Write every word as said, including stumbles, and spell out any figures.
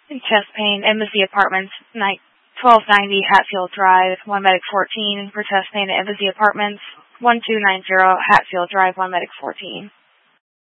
Chest pain, Embassy Apartments, twelve ninety Hatfield Drive, one medic fourteen. For chest pain at Embassy Apartments, one two nine zero Hatfield Drive, one medic fourteen.